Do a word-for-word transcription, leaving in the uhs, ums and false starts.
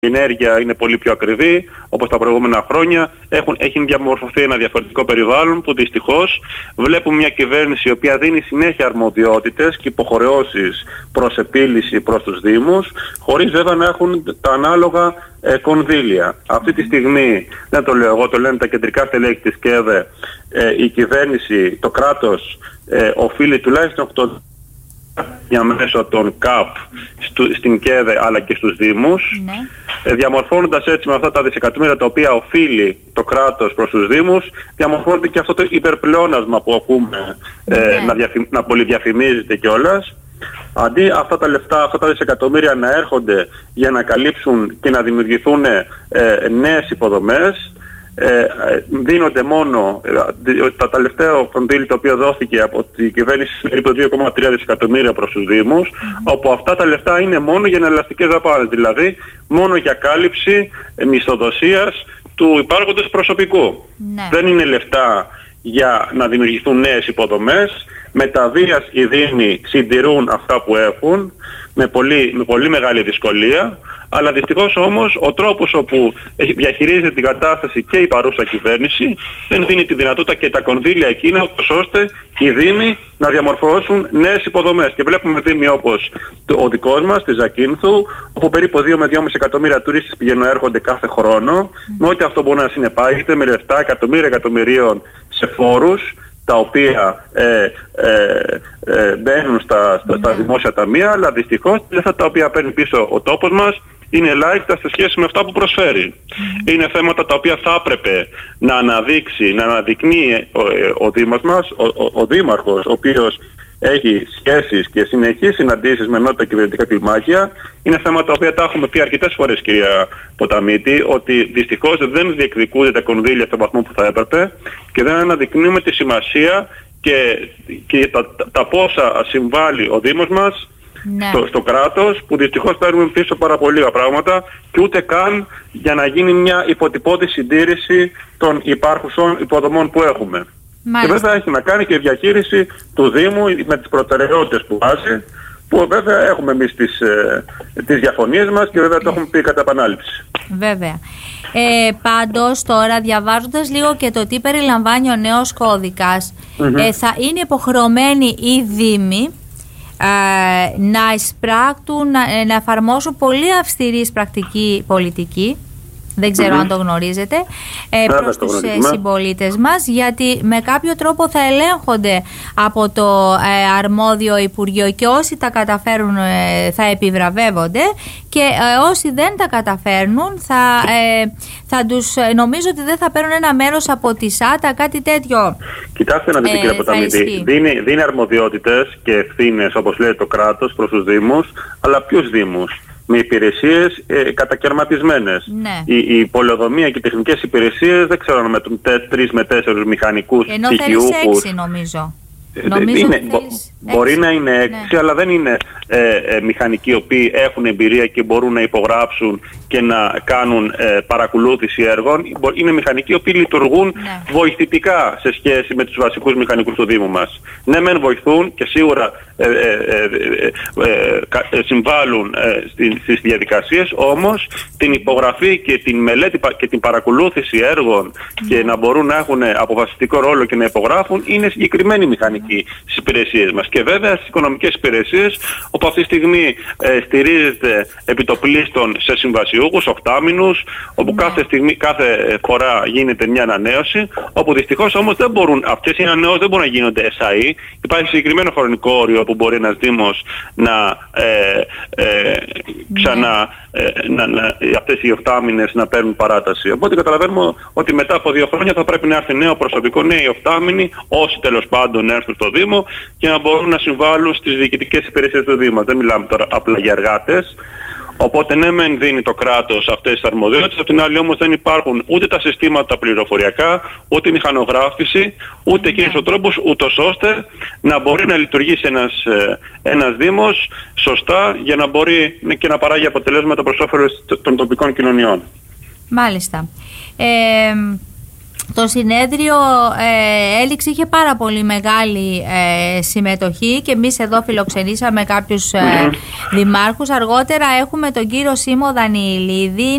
η ενέργεια είναι πολύ πιο ακριβή, όπως τα προηγούμενα χρόνια. Έχουν, έχει διαμορφωθεί ένα διαφορετικό περιβάλλον που δυστυχώς βλέπουμε μια κυβέρνηση η οποία δίνει συνέχεια αρμοδιότητες και υποχρεώσεις προς επίλυση προς τους Δήμους, χωρίς βέβαια να έχουν τα ανάλογα ε, κονδύλια. Αυτή τη στιγμή, δεν το λέω εγώ, το λένε τα κεντρικά στελέχη της ΚΕΔΕ, ε, η κυβέρνηση, το κράτος ε, οφείλει τουλάχιστον οκτώ για μέσω των ΚΑΠ στου, στην ΚΕΔΕ αλλά και στους Δήμους, ναι. ε, διαμορφώνοντας έτσι με αυτά τα δισεκατομμύρια τα οποία οφείλει το κράτος προς τους Δήμους, διαμορφώνεται και αυτό το υπερπλεόνασμα που ακούμε ε, ναι. να, διαφη, να πολυδιαφημίζεται κιόλας. Αντί αυτά τα λεφτά, αυτά τα δισεκατομμύρια να έρχονται για να καλύψουν και να δημιουργηθούν ε, νέες υποδομές, Ε, δίνονται μόνο ε, τα τελευταία κονδύλια το οποίο δόθηκε από την κυβέρνηση περίπου δύο κόμμα τρία δισεκατομμύρια προς τους Δήμους, mm-hmm. όπου αυτά τα λεφτά είναι μόνο για εναλλαστικές δαπάνες, δηλαδή μόνο για κάλυψη ε, μισθοδοσίας του υπάρχοντος προσωπικού. Ναι. Δεν είναι λεφτά για να δημιουργηθούν νέες υποδομές. Με τα βίας οι Δήμοι συντηρούν αυτά που έχουν με πολύ, με πολύ μεγάλη δυσκολία, αλλά δυστυχώς όμως ο τρόπος όπου διαχειρίζεται την κατάσταση και η παρούσα κυβέρνηση δεν δίνει τη δυνατότητα και τα κονδύλια εκείνα ώστε οι Δήμοι να διαμορφώσουν νέες υποδομές. Και βλέπουμε Δήμοι όπως ο δικός μας, τη Ζακίνθου, όπου περίπου δύο με δυόμισι εκατομμύρια τουρίστες πηγαίνουν έρχονται κάθε χρόνο, mm. με ό,τι αυτό μπορεί να συνεπάγεται, με λεφτά εκατομμύρια εκατομμυρίων σε φόρους, τα οποία ε, ε, ε, μπαίνουν στα, στα, στα δημόσια ταμεία, αλλά δυστυχώς αυτά τα οποία παίρνει πίσω ο τόπος μας είναι ελάχιστα σε σχέση με αυτά που προσφέρει. Mm. Είναι θέματα τα οποία θα έπρεπε να αναδείξει, να αναδεικνύει ο, ο Δήμος μας, ο, ο, ο Δήμαρχος, ο οποίος έχει σχέσεις και συνεχείς συναντήσεις με ενότητα κυβερνητικά κλιμάκια. Είναι θέματα τα οποία τα έχουμε πει αρκετές φορές, κυρία Ποταμίτη, ότι δυστυχώς δεν διεκδικούνται τα κονδύλια στον βαθμό που θα έπρεπε και δεν αναδεικνύουμε τη σημασία και, και τα, τα, τα πόσα συμβάλλει ο Δήμος μας ναι. στο, στο κράτος, που δυστυχώς παίρνουμε πίσω πάρα πολλά πράγματα και ούτε καν για να γίνει μια υποτυπώδη συντήρηση των υπάρχουσων υποδομών που έχουμε. Μάλιστα. Και βέβαια έχει να κάνει και η διαχείριση του Δήμου με τις προτεραιότητες που βάζει, που βέβαια έχουμε εμείς τις, ε, τις διαφωνίες μας και βέβαια το έχουμε πει κατά επανάληψη. Βέβαια. Ε, πάντως τώρα διαβάζοντας λίγο και το τι περιλαμβάνει ο νέος κώδικας, mm-hmm. ε, θα είναι υποχρεωμένοι οι Δήμοι ε, να εισπράκτουν, να, να εφαρμόσουν πολύ αυστηρή πρακτική πολιτική. Δεν ξέρω mm-hmm. αν το γνωρίζετε, ε, προς τους ε, συμπολίτες μας, γιατί με κάποιο τρόπο θα ελέγχονται από το ε, αρμόδιο Υπουργείο και όσοι τα καταφέρουν ε, θα επιβραβεύονται και ε, όσοι δεν τα καταφέρνουν θα, ε, θα τους, ε, νομίζω ότι δεν θα παίρνουν ένα μέρος από τη ΣΑΤΑ, κάτι τέτοιο. Κοιτάξτε να δείτε, ε, κύριε Ποταμίτη, δίνει, δίνει αρμοδιότητες και ευθύνες, όπως λέει το κράτος, προς τους Δήμους, αλλά ποιους Δήμους? Με υπηρεσίες ε, κατακαιρματισμένες. Ναι. Η, η πολεοδομία και οι τεχνικές υπηρεσίες δεν ξέρω να μετρούν τρεις με τέσσερις μηχανικούς στοιχειούχους. Ενώ θέλεις έξι νομίζω. Νομίζω είναι, μπο, μπορεί να είναι έξι, ναι. αλλά δεν είναι ε, ε, μηχανικοί οι οποίοι έχουν εμπειρία και μπορούν να υπογράψουν και να κάνουν ε, παρακολούθηση έργων. Είναι μηχανικοί οι οποίοι λειτουργούν ναι. βοηθητικά σε σχέση με τους βασικούς μηχανικούς του Δήμου μας. Ναι, μεν βοηθούν και σίγουρα ε, ε, ε, ε, ε, συμβάλλουν ε, στις διαδικασίες, όμως την υπογραφή και την μελέτη και την παρακολούθηση έργων mm. και να μπορούν να έχουν αποφασιστικό ρόλο και να υπογράφουν είναι συγκεκριμένοι μηχανικοί στις υπηρεσίες μας. Και βέβαια στις οικονομικές υπηρεσίες, όπου αυτή τη στιγμή ε, στηρίζεται επιτοπλίστων σε συμβασιούχους, οκτάμινους, όπου ναι. κάθε, στιγμή, κάθε φορά γίνεται μια ανανέωση, όπου δυστυχώς όμως δεν μπορούν, αυτές οι ανανεώσεις δεν μπορούν να γίνονται ες άι ι. Υπάρχει συγκεκριμένο χρονικό όριο που μπορεί ένας Δήμος να ε, ε, ξανά ε, να, να, αυτές οι οχτάμινες να παίρνουν παράταση. Οπότε καταλαβαίνουμε ότι μετά από δύο χρόνια θα πρέπει να έρθει νέο προσωπικό, νέοι οχτάμινοι, όσοι τέλος πάντων έρθουν στο Δήμο και να μπορούν να συμβάλλουν στις διοικητικές υπηρεσίες του Δήμου. Δεν μιλάμε τώρα απλά για εργάτες. Οπότε ναι, μεν δίνει το κράτος αυτές τις αρμοδιότητες, απ' την άλλη όμως δεν υπάρχουν ούτε τα συστήματα πληροφοριακά, ούτε η μηχανογράφηση, ούτε εκείνος ο τρόπος ούτως ώστε να μπορεί να λειτουργήσει ένας, ένας Δήμος σωστά για να μπορεί και να παράγει αποτελέσματα προς όφελος των τοπικών κοινωνιών. Μάλιστα. Ε, Το συνέδριο ε, έληξε, είχε πάρα πολύ μεγάλη ε, συμμετοχή και εμείς εδώ φιλοξενήσαμε κάποιους ε, δημάρχους. Αργότερα έχουμε τον κύριο Σίμω Δανιηλίδη.